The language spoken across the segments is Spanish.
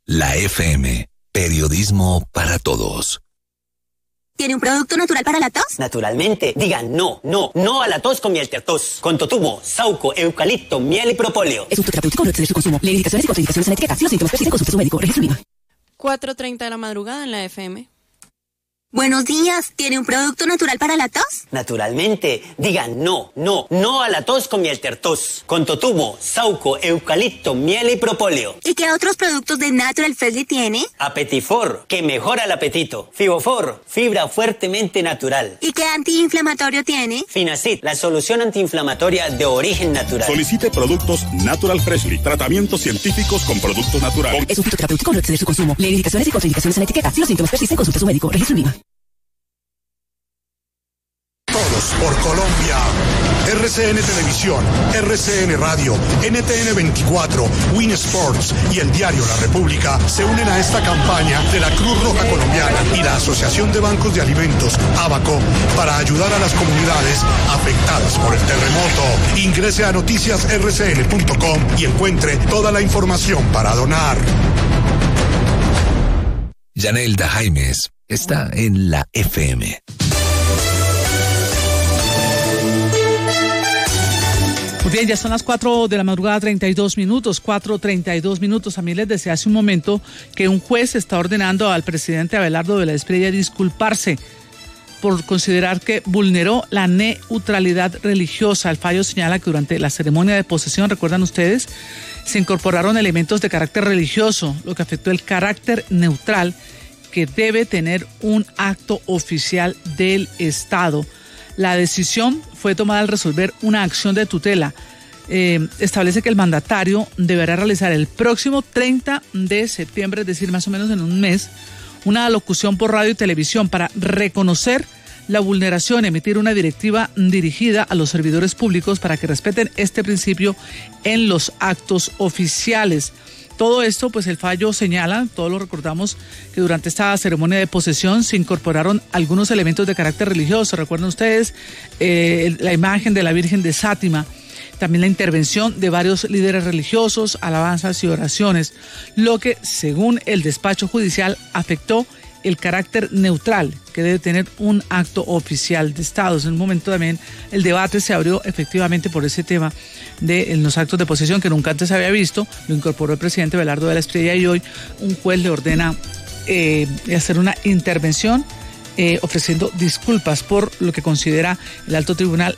La FM, periodismo para todos. ¿Tiene un producto natural para la tos? Naturalmente. Digan no a la tos con miel tertos. Con totumo, sauco, eucalipto, miel y propóleo. Es un terapéutico, no excede su consumo. Lee indicaciones y contraindicaciones en la etiqueta. Si los síntomas persisten, consulte a su médico. Registro IVA. 4:30 de la madrugada en la FM. Buenos días. ¿Tiene un producto natural para la tos? Naturalmente. Digan no a la tos con miel tertos. Con totumo, sauco, eucalipto, miel y propóleo. ¿Y qué otros productos de Natural Freshly tiene? Apetifor, que mejora el apetito. Fibofor, fibra fuertemente natural. ¿Y qué antiinflamatorio tiene? Finacid, la solución antiinflamatoria de origen natural. Solicite productos Natural Freshly, tratamientos científicos con productos naturales. Es un fitoterapéutico, no excede su consumo. Lee indicaciones y contraindicaciones en la etiqueta. Si los síntomas persisten, consulte a su médico. Registro IVA. Todos por Colombia. RCN Televisión, RCN Radio, NTN 24, Win Sports y el diario La República se unen a esta campaña de la Cruz Roja Colombiana y la Asociación de Bancos de Alimentos, ABACO, para ayudar a las comunidades afectadas por el terremoto. Ingrese a noticiasrcn.com y encuentre toda la información para donar. Yanelda Jaimes está en la FM. Muy bien, ya son las 4 de la madrugada, 32 minutos, 4:32 minutos. A mí les decía hace un momento que un juez está ordenando al presidente Abelardo de la Espriella disculparse por considerar que vulneró la neutralidad religiosa. El fallo señala que durante la ceremonia de posesión, recuerdan ustedes, se incorporaron elementos de carácter religioso, lo que afectó el carácter neutral que debe tener un acto oficial del Estado. La decisión fue tomada al resolver una acción de tutela. Establece que el mandatario deberá realizar el próximo 30 de septiembre, es decir, más o menos en un mes, una alocución por radio y televisión para reconocer la vulneración, emitir una directiva dirigida a los servidores públicos para que respeten este principio en los actos oficiales. Todo esto, pues el fallo señala, todos lo recordamos, que durante esta ceremonia de posesión se incorporaron algunos elementos de carácter religioso. Recuerden ustedes la imagen de la Virgen de Sátima, también la intervención de varios líderes religiosos, alabanzas y oraciones, lo que, según el despacho judicial, afectó el carácter neutral que debe tener un acto oficial de Estado. En un momento también el debate se abrió efectivamente por ese tema de los actos de posesión que nunca antes se había visto. Lo incorporó el presidente Abelardo de la Espriella y hoy un juez le ordena hacer una intervención ofreciendo disculpas por lo que considera el alto tribunal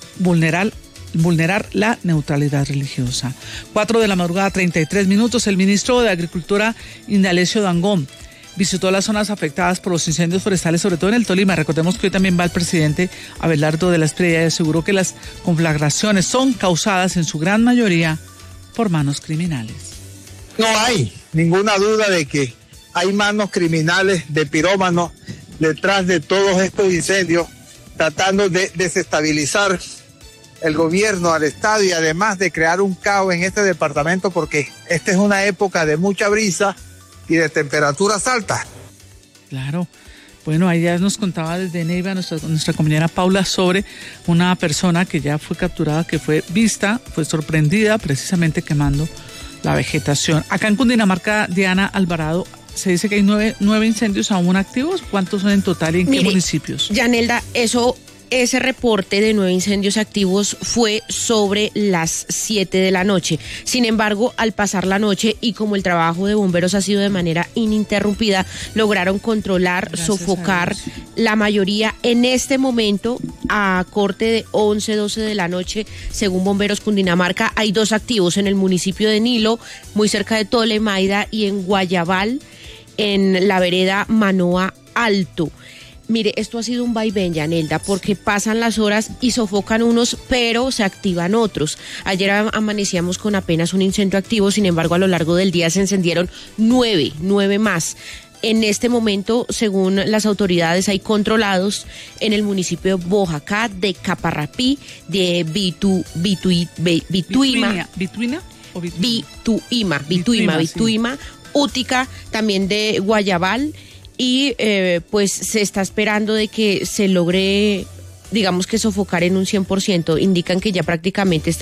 vulnerar la neutralidad religiosa. 4 de la madrugada, 33 minutos. El ministro de Agricultura, Indalecio Dangond, visitó las zonas afectadas por los incendios forestales, sobre todo en el Tolima. Recordemos que hoy también va el presidente Abelardo de la Espriella y aseguró que las conflagraciones son causadas en su gran mayoría por manos criminales. No hay ninguna duda de que hay manos criminales de pirómanos detrás de todos estos incendios, tratando de desestabilizar el gobierno, al Estado y además de crear un caos en este departamento, porque esta es una época de mucha brisa y de temperaturas altas. Claro. Bueno, ahí ya nos contaba desde Neiva nuestra compañera Paula sobre una persona que ya fue capturada, que fue vista, fue sorprendida precisamente quemando la vegetación. Acá en Cundinamarca, Diana Alvarado, se dice que hay nueve incendios aún activos. ¿Cuántos son en total y en qué municipios? Yanelda, ese reporte de 9 incendios activos fue sobre las 7 de la noche. Sin embargo, al pasar la noche y como el trabajo de bomberos ha sido de manera ininterrumpida, lograron controlar, sofocar la mayoría. En este momento, a corte de 11, 12 de la noche, según Bomberos Cundinamarca, hay 2 activos en el municipio de Nilo, muy cerca de Tolemaida, y en Guayabal, en la vereda Manoa Alto. Mire, esto ha sido un vaivén, Yanelda, porque pasan las horas y sofocan unos, pero se activan otros. Ayer amanecíamos con apenas un incendio activo, sin embargo, a lo largo del día se encendieron 9 más. En este momento, según las autoridades, hay controlados en el municipio de Bojacá, de Caparrapí, de Bituima, Útica, también de Guayabal. Y pues se está esperando de que se logre, digamos que sofocar en un 100%. Indican que ya prácticamente está